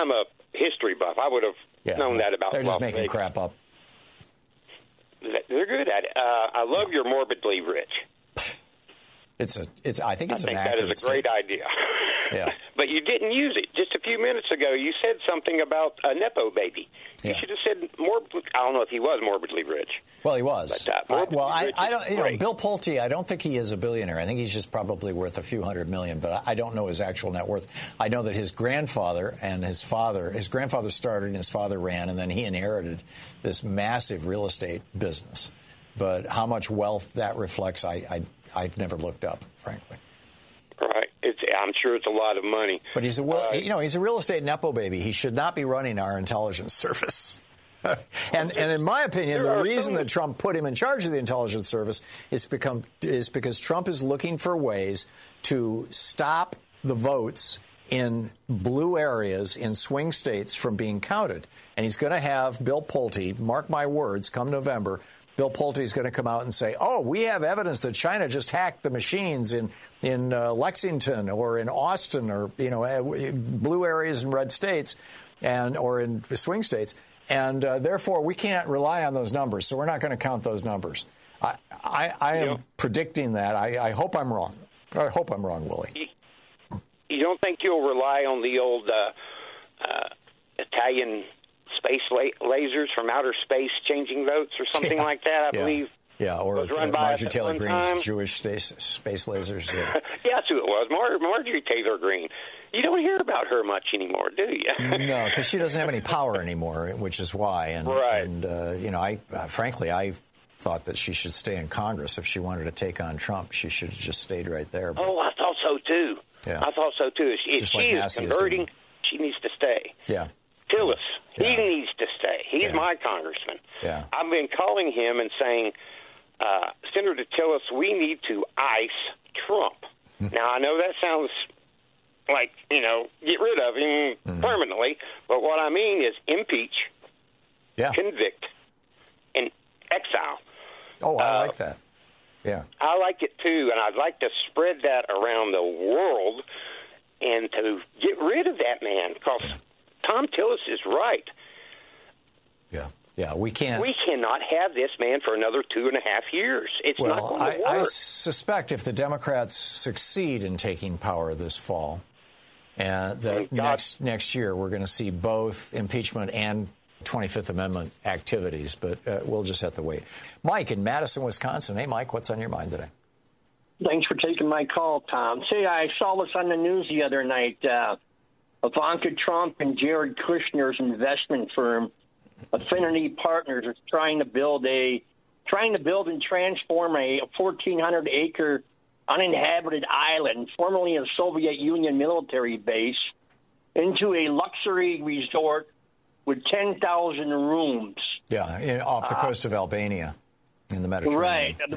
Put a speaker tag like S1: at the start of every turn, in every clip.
S1: I'm a history buff. I would have known that about
S2: They're just
S1: Las
S2: making
S1: Vegas.
S2: crap up.
S1: They're good at it. I love your morbidly rich.
S2: I think it's an accurate
S1: that is a great idea.
S2: Yeah.
S1: But you didn't use it. Just a few minutes ago, you said something about a Nepo baby. You should have said I don't know if he was morbidly rich.
S2: Well, he was.
S1: But,
S2: I don't. Bill Pulte, I don't think he is a billionaire. I think he's just probably worth a few $100 million. But I don't know his actual net worth. I know that his grandfather and his grandfather started and his father ran, and then he inherited this massive real estate business. But how much wealth that reflects, I've never looked up, frankly.
S1: Right. I'm sure it's a lot of money.
S2: But he's a real estate Nepo baby. He should not be running our intelligence service. and in my opinion, the reason that Trump put him in charge of the intelligence service is because Trump is looking for ways to stop the votes in blue areas in swing states from being counted. And he's going to have Bill Pulte, mark my words, come November, Bill Pulte is going to come out and say, we have evidence that China just hacked the machines in Lexington or in Austin or, blue areas in red states or in swing states. And therefore, we can't rely on those numbers. So we're not going to count those numbers. I am predicting that. I hope I'm wrong. I hope I'm wrong, Willie.
S1: You don't think you'll rely on the old Italian space lasers from outer space changing votes or something like that, I believe.
S2: Yeah, or Marjorie Taylor Greene's Jewish space lasers. Yeah.
S1: Yeah, that's who it was, Marjorie Taylor Greene. You don't hear about her much anymore, do you?
S2: No, because she doesn't have any power anymore, which is why. And,
S1: right.
S2: And frankly, I thought that she should stay in Congress. If she wanted to take on Trump, she should have just stayed right there.
S1: But, I thought so, too.
S2: Yeah.
S1: I thought so, too. If she is converting, she needs to stay.
S2: Yeah.
S1: Tillis, he needs to stay. He's my congressman.
S2: Yeah.
S1: I've been calling him and saying, Senator Tillis, we need to ice Trump. Now, I know that sounds like, get rid of him permanently, but what I mean is impeach, convict, and exile.
S2: Oh, I like that. Yeah.
S1: I like it, too, and I'd like to spread that around the world and to get rid of that man, because Tom Tillis is right.
S2: Yeah, we can't.
S1: We cannot have this man for another 2.5 years. It's not going to work.
S2: I suspect if the Democrats succeed in taking power this fall, that next year we're going to see both impeachment and 25th Amendment activities. But we'll just have to wait. Mike in Madison, Wisconsin. Hey, Mike, what's on your mind today?
S3: Thanks for taking my call, Tom. Say, I saw this on the news the other night. Ivanka Trump and Jared Kushner's investment firm, Affinity Partners, is trying to build and transform a 1,400-acre uninhabited island, formerly a Soviet Union military base, into a luxury resort with 10,000 rooms.
S2: Yeah, off the coast of Albania in the Mediterranean.
S3: Right.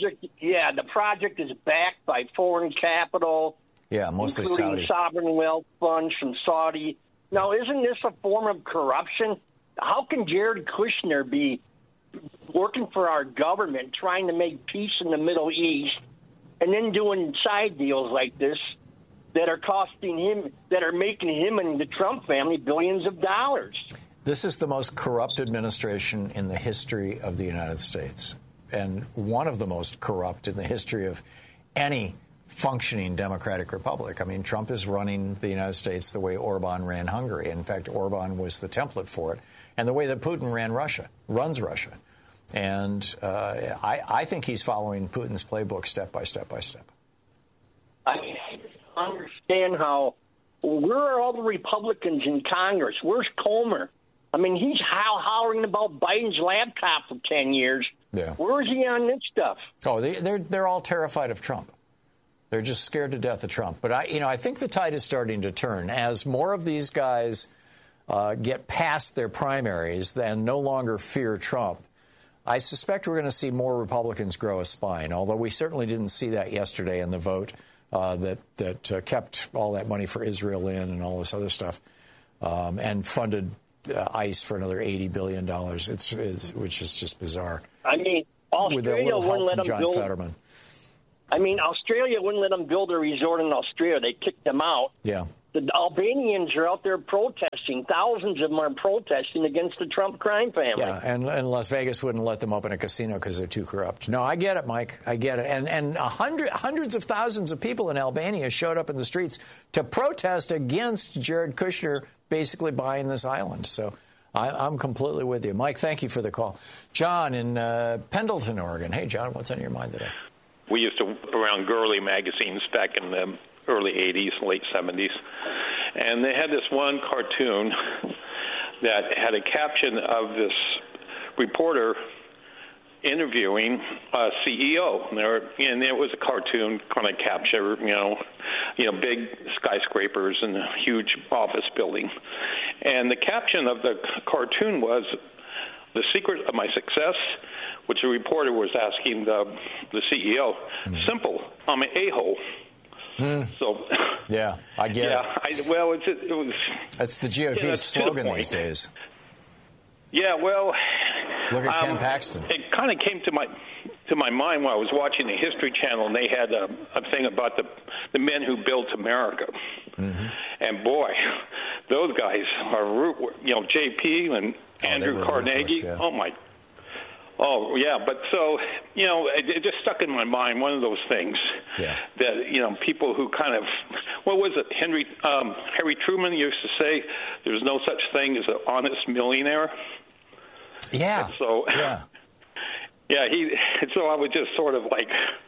S3: The project is backed by foreign capital.
S2: Yeah, mostly
S3: including
S2: Saudi.
S3: Sovereign wealth funds from Saudi. Now, isn't this a form of corruption? How can Jared Kushner be working for our government, trying to make peace in the Middle East, and then doing side deals like this that are making him and the Trump family billions of dollars?
S2: This is the most corrupt administration in the history of the United States, and one of the most corrupt in the history of any functioning democratic republic. I mean, Trump is running the United States the way Orban ran Hungary. In fact, Orban was the template for it, and the way that Putin runs Russia. And I think he's following Putin's playbook step by step by step.
S3: I understand how. Where are all the Republicans in Congress? Where's Comer? I mean, he's hollering about Biden's laptop for 10 years.
S2: Yeah.
S3: Where is he on this stuff?
S2: Oh, they're all terrified of Trump. They're just scared to death of Trump. But I think the tide is starting to turn as more of these guys get past their primaries and no longer fear Trump. I suspect we're going to see more Republicans grow a spine, although we certainly didn't see that yesterday in the vote that kept all that money for Israel in and all this other stuff and funded ICE for another $80 billion, which is just bizarre.
S3: I mean, Australia wouldn't let them build.
S2: Fetterman.
S3: I mean, Australia wouldn't let them build a resort in Australia. They kicked them out.
S2: Yeah.
S3: The Albanians are out there protesting. Thousands of them are protesting against the Trump crime family.
S2: Yeah, and Las Vegas wouldn't let them open a casino because they're too corrupt. No, I get it, Mike. I get it. And hundreds of thousands of people in Albania showed up in the streets to protest against Jared Kushner basically buying this island. So I'm completely with you. Mike, thank you for the call. John in Pendleton, Oregon. Hey, John, what's on your mind today?
S4: We used to around girly magazines back in the early 80s, late 70s. And they had this one cartoon that had a caption of this reporter interviewing a CEO. And it was a cartoon kind of capture, big skyscrapers and a huge office building. And the caption of the cartoon was, "The secret of my success," which the reporter was asking the CEO. Simple, I'm an a-hole. So,
S2: yeah, I get
S4: it. Well, it was.
S2: That's the GOP's slogan these days.
S4: Yeah, well,
S2: look at Ken Paxton.
S4: It kind of came to my mind while I was watching the History Channel, and they had a thing about the men who built America. Mm-hmm. And boy, those guys are, JP and Andrew Carnegie.
S2: Yeah.
S4: Oh, yeah, but so, it just stuck in my mind, one of those things that, people who kind of, what was it, Harry Truman used to say, there's no such thing as an honest millionaire.
S2: Yeah.
S4: And so, so I was just sort of like,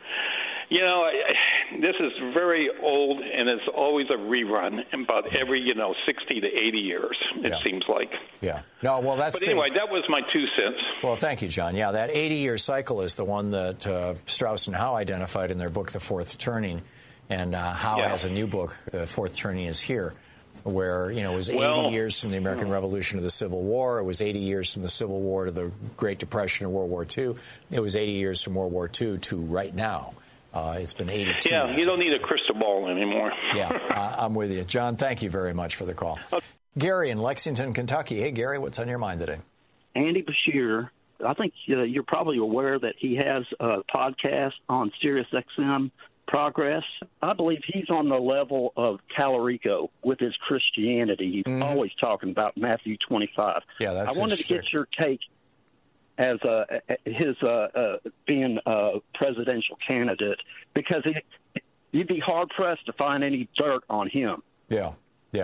S4: this is very old, and it's always a rerun about every, 60 to 80 years, it seems like.
S2: Yeah. No, well, that's
S4: But anyway, that was my 2 cents.
S2: Well, thank you, John. Yeah, that 80-year cycle is the one that Strauss and Howe identified in their book, The Fourth Turning, and Howe has a new book, The Fourth Turning is Here, where, it was 80 years from the American Revolution to the Civil War. It was 80 years from the Civil War to the Great Depression and World War II. It was 80 years from World War II to right now. It's been 82
S4: years. You don't need a crystal ball anymore.
S2: I'm with you. John, thank you very much for the call. Okay. Gary in Lexington, Kentucky. Hey, Gary, what's on your mind today?
S5: Andy Beshear, I think you're probably aware that he has a podcast on SiriusXM Progress. I believe he's on the level of Tallarico with his Christianity. He's always talking about Matthew 25.
S2: Yeah, that's
S5: I wanted to get your take as his being a presidential candidate, because you'd be hard-pressed to find any dirt on him.
S2: Yeah.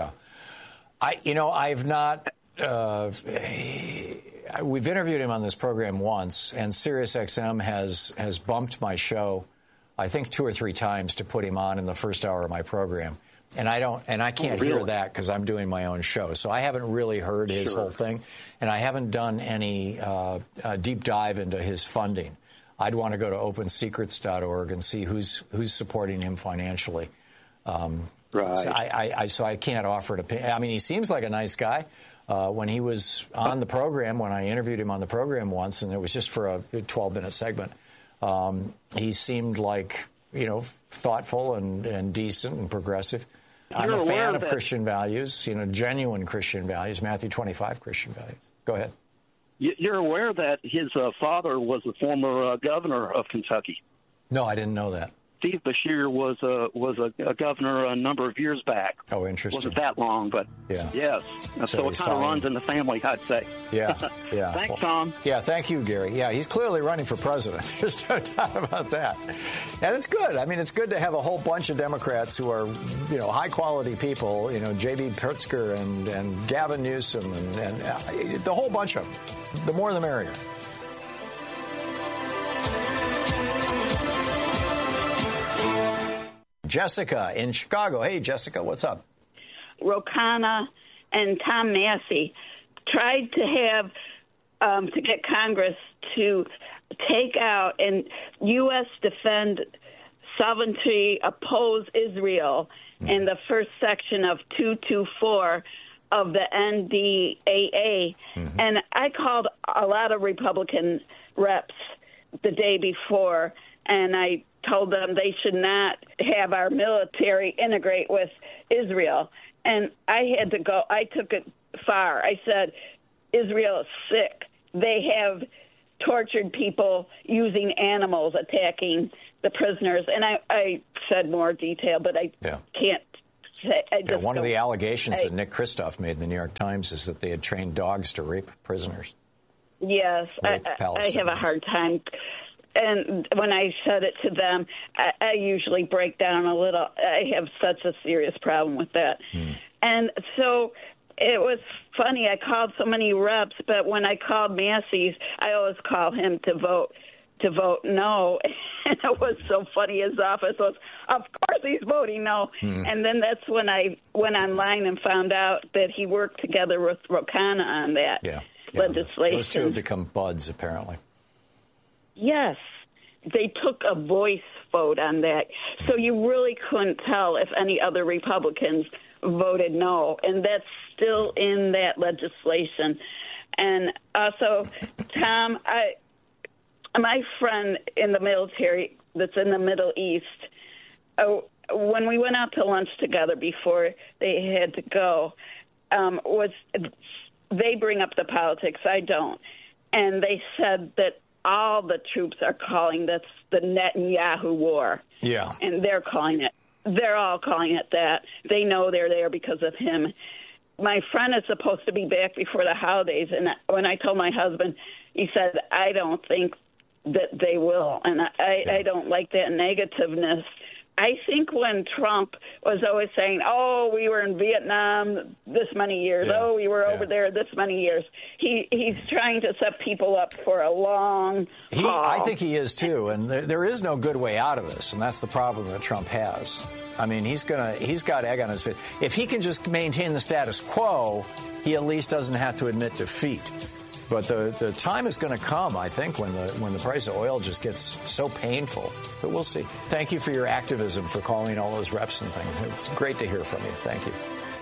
S2: I've not... we've interviewed him on this program once, and SiriusXM has bumped my show, I think 2 or 3 times, to put him on in the first hour of my program. And I can't hear that because I'm doing my own show. So I haven't really heard his whole thing, and I haven't done any deep dive into his funding. I'd want to go to opensecrets.org and see who's supporting him financially.
S5: Right.
S2: So I can't offer an opinion. I mean, he seems like a nice guy. When he was on the program, when I interviewed him on the program once, and it was just for a 12-minute segment, he seemed like, thoughtful and decent and progressive. I'm a fan of Christian values, genuine Christian values, Matthew 25 Christian values. Go ahead.
S5: You're aware that his father was the former governor of Kentucky?
S2: No, I didn't know that.
S5: Steve Beshear was a governor a number of years back.
S2: Oh, interesting.
S5: Wasn't that long, but yes. So it kind of runs in the family, I'd say.
S2: Yeah.
S5: Thanks, Tom.
S2: Yeah, thank you, Gary. Yeah, he's clearly running for president. There's no doubt about that. And it's good. I mean, it's good to have a whole bunch of Democrats who are, high-quality people, J.B. Pritzker and Gavin Newsom and the whole bunch of them. The more the merrier. Jessica in Chicago. Hey, Jessica, what's up?
S6: Ro Khanna and Tom Massey tried to have to get Congress to take out and U.S. defend sovereignty, oppose Israel in the first section of 224 of the NDAA. Mm-hmm. And I called a lot of Republican reps the day before, and I told them they should not have our military integrate with Israel. And I had to go, I took it far. I said, Israel is sick. They have tortured people using animals, attacking the prisoners. And I said more detail, but I can't
S2: One of the allegations that Nick Kristof made in the New York Times is that they had trained dogs to rape prisoners.
S6: Yes, I have a hard time. And when I said it to them, I usually break down a little. I have such a serious problem with that. And so it was funny. I called so many reps, but when I called Massey's, I always call him to vote no. And it was so funny. His office was, of course he's voting no. And then that's when I went online and found out that he worked together with Ro Khanna on that legislation.
S2: Those two have become buds, apparently.
S6: Yes. They took a voice vote on that. So you really couldn't tell if any other Republicans voted no. And that's still in that legislation. And also, Tom, my friend in the military that's in the Middle East, when we went out to lunch together before they had to go, they bring up the politics. I don't. And they said that all the troops are calling this the Netanyahu war. Yeah. And they're all calling it that. They know they're there because of him. My friend is supposed to be back before the holidays, and when I told my husband, he said, I don't think that they will, and I don't like that negativeness. I think when Trump was always saying, oh, we were in Vietnam this many years, we were over there this many years, he's trying to set people up for a long haul.
S2: I think he is, too, and there is no good way out of this, and that's the problem that Trump has. I mean, he's got egg on his face. If he can just maintain the status quo, he at least doesn't have to admit defeat. But the time is going to come, I think, when the price of oil just gets so painful. But we'll see. Thank you for your activism, for calling all those reps and things. It's great to hear from you. Thank you.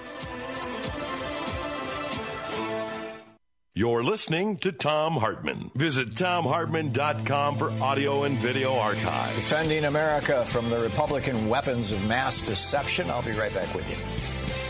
S7: You're listening to Thom Hartmann. Visit ThomHartmann.com for audio and video archive.
S2: Defending America from the Republican weapons of mass deception. I'll be right back with you.